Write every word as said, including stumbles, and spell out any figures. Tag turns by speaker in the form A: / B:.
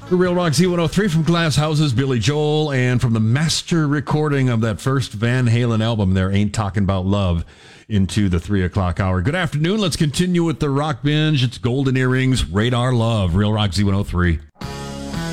A: The Real Rock Z one oh three from Glass Houses, Billy Joel, and from the master recording of that first Van Halen album, there Ain't Talking About Love, into the three o'clock hour. Good afternoon. Let's continue with the Rock Binge. It's Golden Earrings, Radar Love, Real Rock Z one oh three.